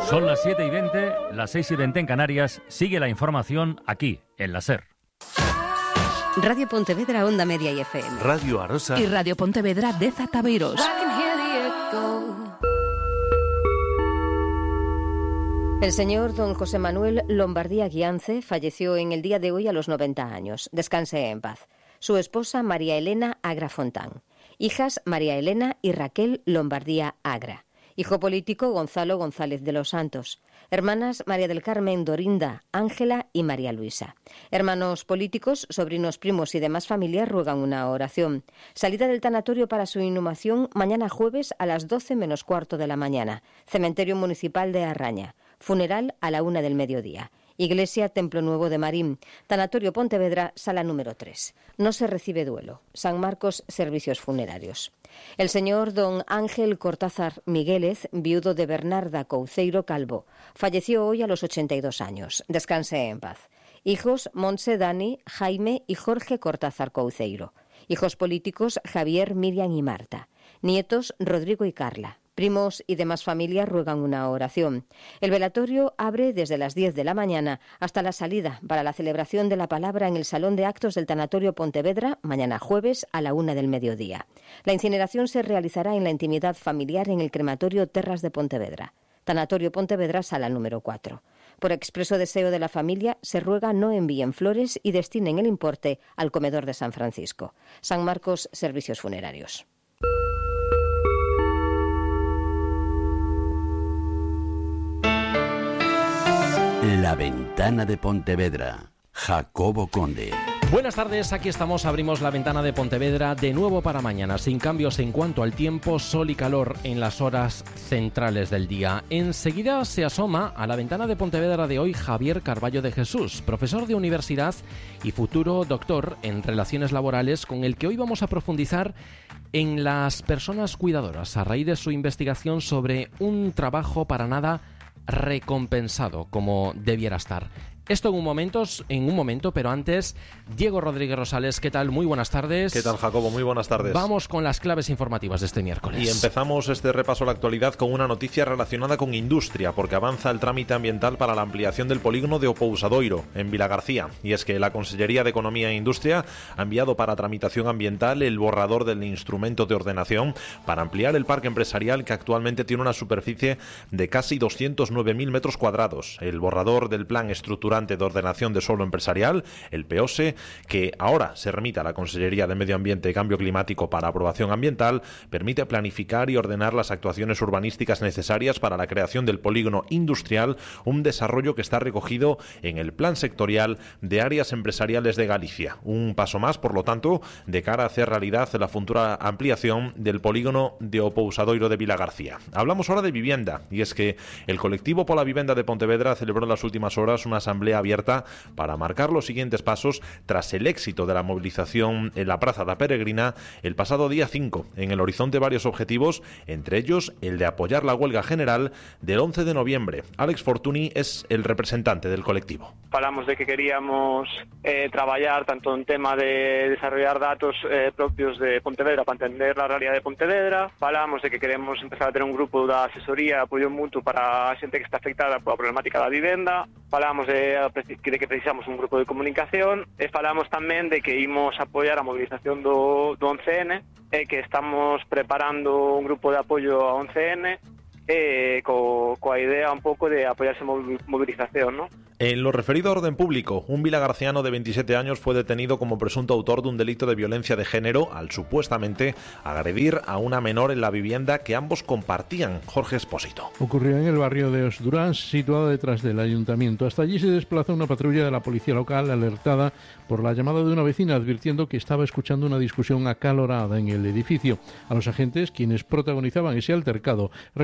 Son las 7:20, las 6:20 en Canarias. Sigue la información aquí, en la SER. Radio Pontevedra, Onda Media y FM. Radio Arosa. Y Radio Pontevedra de Zataveiros. El señor don José Manuel Lombardía Guiance falleció en el día de hoy a los 90 años. Descanse en paz. Su esposa María Elena Agra Fontán. Hijas María Elena y Raquel Lombardía Agra. Hijo político Gonzalo González de los Santos. Hermanas María del Carmen Dorinda, Ángela y María Luisa. Hermanos políticos, sobrinos, primos y demás familias ruegan una oración. Salida del tanatorio para su inhumación mañana jueves a las 12 menos cuarto de la mañana. Cementerio Municipal de Arraña. Funeral a la 1 del mediodía. Iglesia Templo Nuevo de Marín. Tanatorio Pontevedra, sala número 3. No se recibe duelo. San Marcos, servicios funerarios. El señor don Ángel Cortázar Miguélez, viudo de Bernarda Couceiro Calvo, falleció hoy a los 82 años. Descanse en paz. Hijos Montse, Dani, Jaime y Jorge Cortázar Couceiro. Hijos políticos Javier, Miriam y Marta. Nietos Rodrigo y Carla. Primos y demás familias ruegan una oración. El velatorio abre desde las 10 de la mañana hasta la salida para la celebración de la palabra en el Salón de Actos del Tanatorio Pontevedra, mañana jueves a la 1 del mediodía. La incineración se realizará en la intimidad familiar en el crematorio Terras de Pontevedra. Tanatorio Pontevedra, sala número 4. Por expreso deseo de la familia, se ruega no envíen flores y destinen el importe al comedor de San Francisco. San Marcos, servicios funerarios. La ventana de Pontevedra. Jacobo Conde. Buenas tardes, aquí estamos, abrimos la ventana de Pontevedra de nuevo para mañana, sin cambios en cuanto al tiempo, sol y calor en las horas centrales del día. Enseguida se asoma a la ventana de Pontevedra de hoy Javier Carballo de Jesús, profesor de universidad y futuro doctor en relaciones laborales, con el que hoy vamos a profundizar en las personas cuidadoras a raíz de su investigación sobre un trabajo para nada recompensado como debiera estar. Esto en un momento, pero antes, Diego Rodríguez Rosales, ¿qué tal? Muy buenas tardes. ¿Qué tal, Jacobo? Muy buenas tardes. Vamos con las claves informativas de este miércoles. Y empezamos este repaso a la actualidad con una noticia relacionada con industria, porque avanza el trámite ambiental para la ampliación del polígono de Opousadoiro, en Vilagarcía. Y es que la Consellería de Economía e Industria ha enviado para tramitación ambiental el borrador del instrumento de ordenación para ampliar el parque empresarial, que actualmente tiene una superficie de casi 209.000 metros cuadrados. El borrador del plan estructural de ordenación de suelo empresarial, el PEOSE, que ahora se remite a la Consellería de Medio Ambiente y Cambio Climático para aprobación ambiental, permite planificar y ordenar las actuaciones urbanísticas necesarias para la creación del polígono industrial, un desarrollo que está recogido en el Plan Sectorial de Áreas Empresariales de Galicia. Un paso más, por lo tanto, de cara a hacer realidad la futura ampliación del polígono de Opousadoiro de Vilagarcía. Hablamos ahora de vivienda, y es que el colectivo Pola Vivenda de Pontevedra celebró en las últimas horas una asamblea abierta para marcar los siguientes pasos tras el éxito de la movilización en la Praza da Peregrina el pasado día 5. En el horizonte varios objetivos, entre ellos el de apoyar la huelga general del 11 de noviembre. Alex Fortuny es el representante del colectivo. Falamos de que queríamos traballar tanto en tema de desarrollar datos propios de Pontevedra para entender la realidad de Pontevedra. Falamos de que queremos empezar a ter un grupo de asesoría, apoio mutuo para a xente que está afectada pola problemática da vivenda. Falamos de que precisamos un grupo de comunicación e falamos tamén de que imos apoiar a movilización do 11N e que estamos preparando un grupo de apoio a 11N coa idea un pouco de apoyar esa movilización, ¿no? En lo referido a orden público, un vilagarciano de 27 años fue detenido como presunto autor de un delito de violencia de género al supuestamente agredir a una menor en la vivienda que ambos compartían. Jorge Espósito. Ocurrió en el barrio de Osdurán, situado detrás del ayuntamiento. Hasta allí se desplazó una patrulla de la policía local alertada por la llamada de una vecina advirtiendo que estaba escuchando una discusión acalorada en el edificio. A los agentes, quienes protagonizaban ese altercado,